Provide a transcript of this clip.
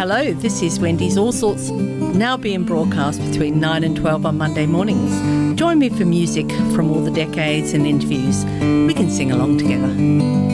Hello, this is Wendy's All Sorts, now being broadcast between 9 and 12 on Monday mornings. Join me for music from all the decades and interviews. We can sing along together.